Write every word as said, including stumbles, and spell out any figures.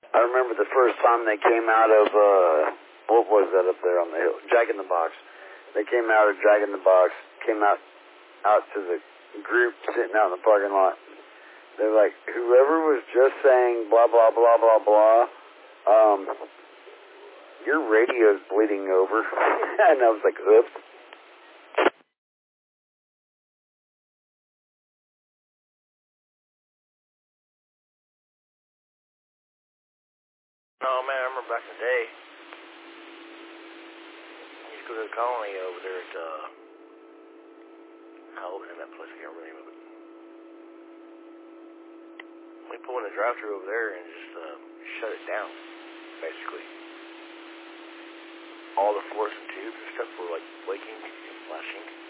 I remember the first time they came out of, uh, what was that up there on the hill? Jack in the Box. They came out of Jack in the Box, came out, out to the group sitting out in the parking lot. They're like, whoever was just saying blah, blah, blah, blah, blah, um, your radio's bleeding over. And I was like, oops. No, man, I remember back in the day, I used to go to the colony over there at, uh, how was that place? I can't remember the name of it. We pull in the drive-thru over there and just, uh, shut it down, basically. All the force and tubes and stuff were, like, blinking and flashing.